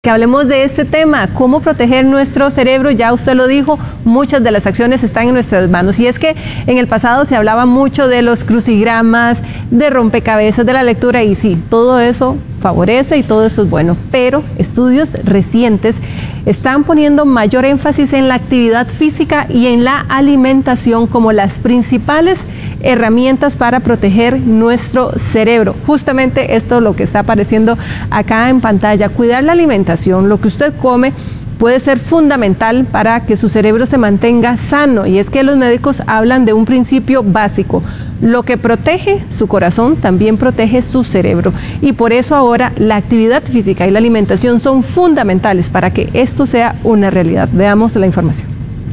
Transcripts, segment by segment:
Que hablemos de este tema, cómo proteger nuestro cerebro. Ya usted lo dijo, muchas de las acciones están en nuestras manos. Y es que en el pasado se hablaba mucho de los crucigramas, de rompecabezas, de la lectura, y sí, todo eso favorece y todo eso es bueno. Pero estudios recientes están poniendo mayor énfasis en la actividad física y en la alimentación como las principales herramientas para proteger nuestro cerebro. Justamente esto es lo que está apareciendo acá en pantalla. Cuidar la alimentación, lo que usted come, puede ser fundamental para que su cerebro se mantenga sano. Y es que los médicos hablan de un principio básico: lo que protege su corazón también protege su cerebro. Y por eso ahora la actividad física y la alimentación son fundamentales para que esto sea una realidad. Veamos la información.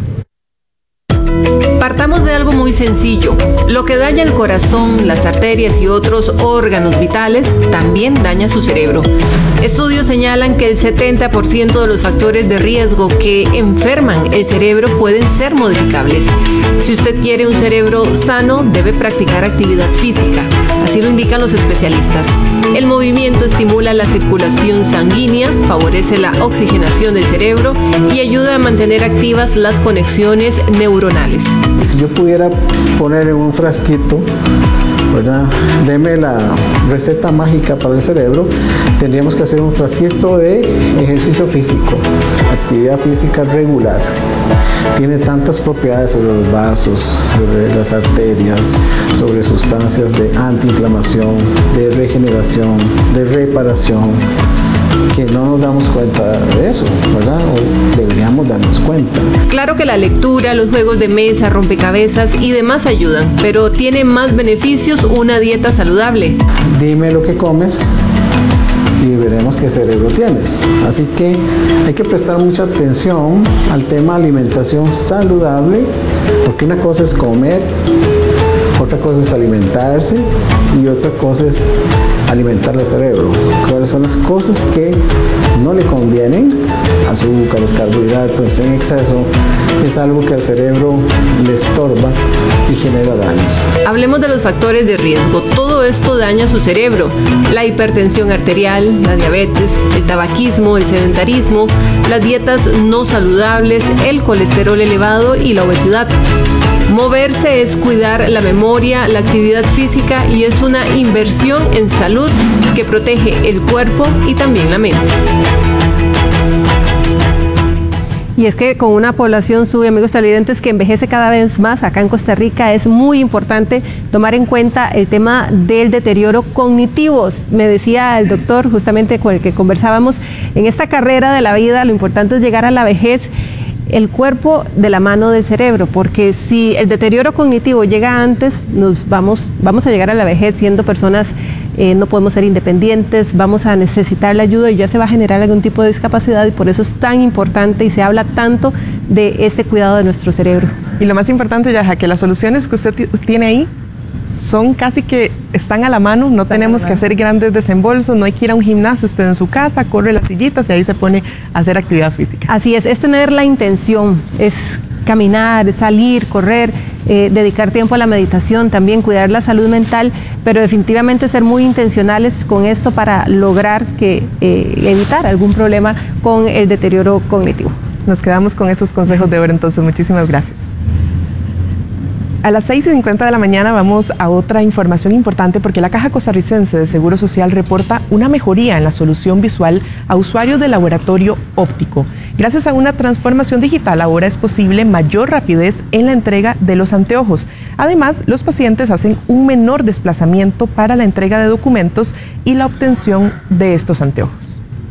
Partamos de algo muy sencillo. Lo que daña el corazón, las arterias y otros órganos vitales también daña su cerebro. Estudios señalan que el 70% de los factores de riesgo que enferman el cerebro pueden ser modificables. Si usted quiere un cerebro sano, debe practicar actividad física. Así lo indican los especialistas. El movimiento estimula la circulación sanguínea, favorece la oxigenación del cerebro y ayuda a mantener activas las conexiones neuronales. Si yo pudiera poner en un frasquito, ¿verdad?, deme la receta mágica para el cerebro, tendríamos que hacer un frasquito de ejercicio físico, actividad física regular. Tiene tantas propiedades sobre los vasos, sobre las arterias, sobre sustancias de antiinflamación, de regeneración, de reparación, que no nos damos cuenta de eso, ¿verdad? O deberíamos darnos cuenta. Claro que la lectura, los juegos de mesa, rompecabezas y demás ayudan, pero tiene más beneficios una dieta saludable. Dime lo que comes y veremos qué cerebro tienes. Así que hay que prestar mucha atención al tema alimentación saludable, porque una cosa es comer, otra cosa es alimentarse y otra cosa es alimentar el cerebro. ¿Cuáles son las cosas que no le convienen? Azúcares, carbohidratos en exceso es algo que al cerebro le estorba y genera daños. Hablemos de los factores de riesgo. Todo esto daña su cerebro: la hipertensión arterial, la diabetes, el tabaquismo, el sedentarismo, las dietas no saludables, el colesterol elevado y la obesidad. Moverse es cuidar la memoria, la actividad física, y es una inversión en salud que protege el cuerpo y también la mente. Y es que con una población, amigos televidentes, que envejece cada vez más acá en Costa Rica, es muy importante tomar en cuenta el tema del deterioro cognitivo. Me decía el doctor, justamente con el que conversábamos, en esta carrera de la vida lo importante es llegar a la vejez el cuerpo de la mano del cerebro, porque si el deterioro cognitivo llega antes, vamos a llegar a la vejez siendo personas, no podemos ser independientes, vamos a necesitar la ayuda y ya se va a generar algún tipo de discapacidad, y por eso es tan importante y se habla tanto de este cuidado de nuestro cerebro. Y lo más importante, Yaja, que las soluciones que usted tiene ahí son casi que están a la mano, no tenemos que hacer grandes desembolsos, no hay que ir a un gimnasio, usted en su casa corre las sillitas y ahí se pone a hacer actividad física. Así es tener la intención, es caminar, salir, correr, dedicar tiempo a la meditación, también cuidar la salud mental, pero definitivamente ser muy intencionales con esto para lograr evitar algún problema con el deterioro cognitivo. Nos quedamos con esos consejos de oro, entonces muchísimas gracias. A las 6:50 de la mañana vamos a otra información importante, porque la Caja Costarricense de Seguro Social reporta una mejoría en la solución visual a usuarios del laboratorio óptico. Gracias a una transformación digital, ahora es posible mayor rapidez en la entrega de los anteojos. Además, los pacientes hacen un menor desplazamiento para la entrega de documentos y la obtención de estos anteojos.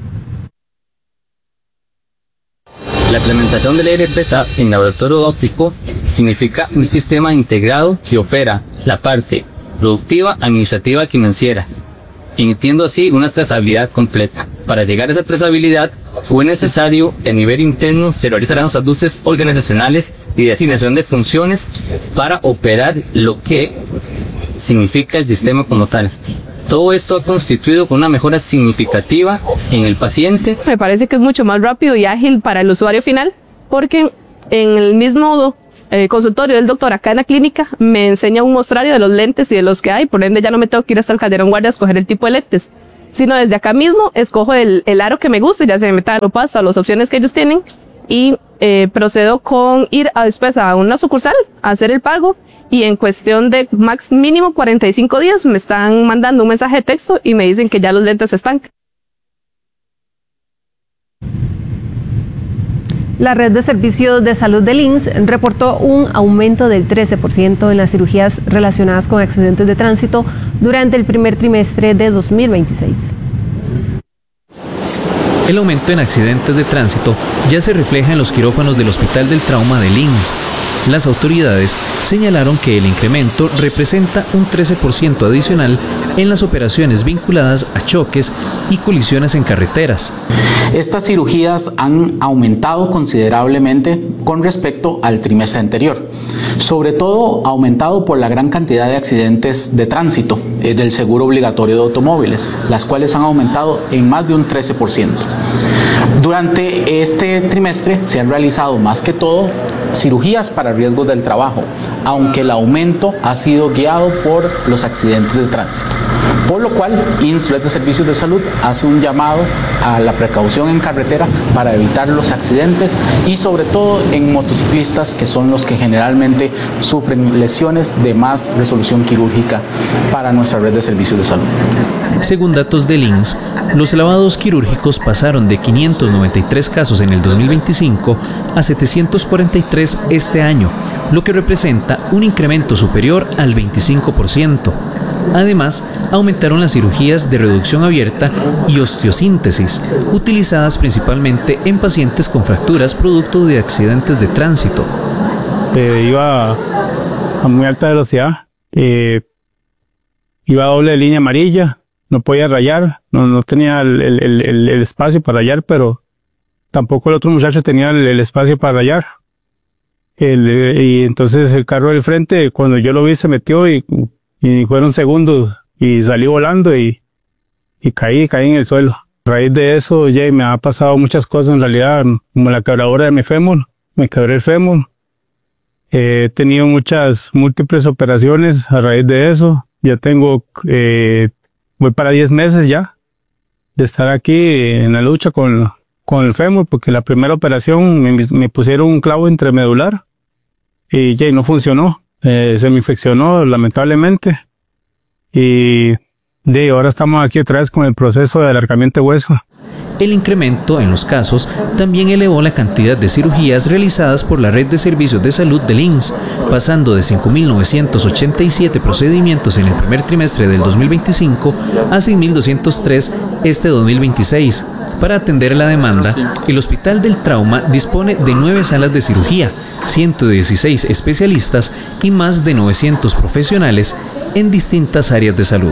La implementación del ERPSA en laboratorio óptico significa un sistema integrado que opera la parte productiva, administrativa y financiera, emitiendo así una trazabilidad completa. Para llegar a esa trazabilidad fue necesario a nivel interno se realizarán los ajustes organizacionales y de asignación de funciones para operar lo que significa el sistema como tal. Todo esto ha constituido con una mejora significativa en el paciente. Me parece que es mucho más rápido y ágil para el usuario final, porque en el mismo consultorio del doctor acá en la clínica me enseña un mostrario de los lentes y de los que hay, por ende ya no me tengo que ir hasta el Calderón Guardia a escoger el tipo de lentes, sino desde acá mismo escojo el aro que me guste, ya sea metalopasta o las opciones que ellos tienen, y procedo con ir después a una sucursal a hacer el pago, y en cuestión de mínimo 45 días me están mandando un mensaje de texto y me dicen que ya los lentes están. La red de servicios de salud del INSS reportó un aumento del 13% en las cirugías relacionadas con accidentes de tránsito durante el primer trimestre de 2026. El aumento en accidentes de tránsito ya se refleja en los quirófanos del Hospital del Trauma del INSS. Las autoridades señalaron que el incremento representa un 13% adicional en las operaciones vinculadas a choques y colisiones en carreteras. Estas cirugías han aumentado considerablemente con respecto al trimestre anterior, sobre todo aumentado por la gran cantidad de accidentes de tránsito del seguro obligatorio de automóviles, las cuales han aumentado en más de un 13%. Durante este trimestre se han realizado más que todo cirugías para riesgos del trabajo, aunque el aumento ha sido guiado por los accidentes de tránsito. Por lo cual, INSS Red de Servicios de Salud hace un llamado a la precaución en carretera para evitar los accidentes y sobre todo en motociclistas, que son los que generalmente sufren lesiones de más resolución quirúrgica para nuestra red de servicios de salud. Según datos del INSS, los lavados quirúrgicos pasaron de 593 casos en el 2025 a 743 este año, lo que representa un incremento superior al 25%. Además, aumentaron las cirugías de reducción abierta y osteosíntesis, utilizadas principalmente en pacientes con fracturas producto de accidentes de tránsito. Iba a muy alta velocidad, iba a doble línea amarilla, no podía rayar, no tenía el espacio para rayar, pero tampoco el otro muchacho tenía el espacio para rayar. Y entonces el carro del frente, cuando yo lo vi, se metió y fueron segundos y salí volando y caí en el suelo. A raíz de eso ya me ha pasado muchas cosas en realidad, como la quebradura de mi fémur, me quebré el fémur. He tenido múltiples operaciones a raíz de eso. Ya tengo, voy para 10 meses ya de estar aquí en la lucha con el fémur, porque la primera operación me pusieron un clavo intramedular y ya no funcionó. Se me infeccionó lamentablemente y ahora estamos aquí otra vez con el proceso de alargamiento de hueso. El incremento en los casos también elevó la cantidad de cirugías realizadas por la red de servicios de salud del INSS, pasando de 5.987 procedimientos en el primer trimestre del 2025 a 6.203 este 2026. Para atender la demanda, el Hospital del Trauma dispone de 9 salas de cirugía, 116 especialistas y más de 900 profesionales en distintas áreas de salud.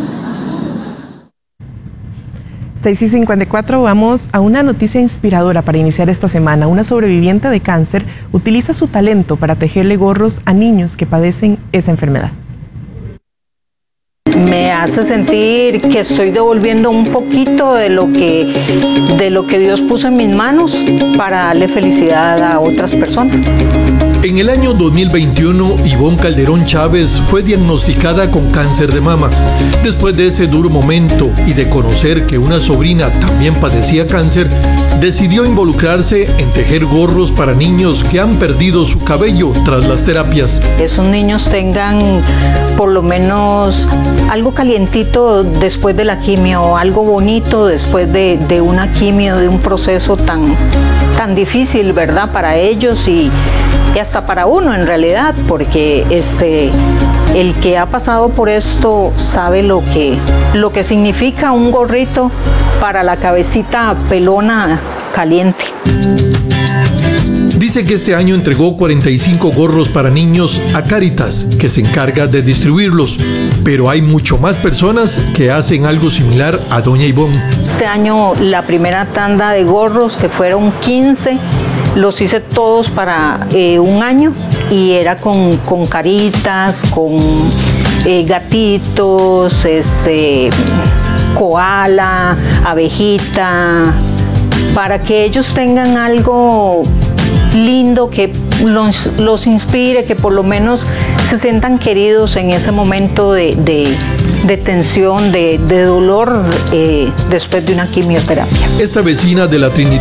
6:54, vamos a una noticia inspiradora para iniciar esta semana. Una sobreviviente de cáncer utiliza su talento para tejerle gorros a niños que padecen esa enfermedad. Me hace sentir que estoy devolviendo un poquito de lo que Dios puso en mis manos para darle felicidad a otras personas. En el año 2021, Ivonne Calderón Chávez fue diagnosticada con cáncer de mama. Después de ese duro momento y de conocer que una sobrina también padecía cáncer, decidió involucrarse en tejer gorros para niños que han perdido su cabello tras las terapias. Esos niños tengan por lo menos algo calientito después de la quimio, algo bonito después de una quimio, de un proceso tan difícil, ¿verdad? Para ellos y hasta para uno en realidad, porque el que ha pasado por esto sabe lo que significa un gorrito para la cabecita pelona caliente. Dice que este año entregó 45 gorros para niños a Cáritas, que se encarga de distribuirlos, pero hay mucho más personas que hacen algo similar a doña Ivonne. Este año la primera tanda de gorros, que fueron 15, los hice todos para un año y era con caritas, con gatitos, koala, abejita, para que ellos tengan algo lindo que los inspire, que por lo menos se sientan queridos en ese momento de tensión, de dolor después de una quimioterapia. Esta vecina de la Trinidad